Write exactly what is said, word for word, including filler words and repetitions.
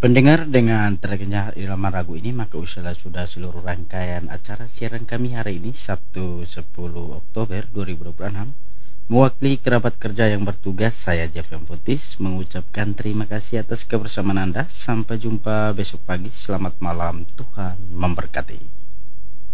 Pendengar, dengan terdengar irama lagu ini maka usahlah sudah seluruh rangkaian acara siaran kami hari ini Sabtu sepuluh Oktober dua ribu dua puluh enam. Mewakili kerabat kerja yang bertugas, saya Jeffrey Futis mengucapkan terima kasih atas kebersamaan Anda. Sampai jumpa besok pagi. Selamat malam, Tuhan memberkati.